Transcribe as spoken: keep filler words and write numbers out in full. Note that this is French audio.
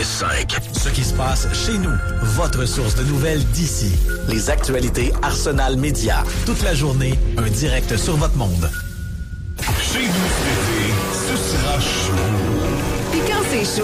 cinq. Ce qui se passe chez nous. Votre source de nouvelles d'ici. Les actualités Arsenal Média. Toute la journée, un direct sur votre monde. Chez vous cet été, ce sera chaud. Puis quand c'est chaud,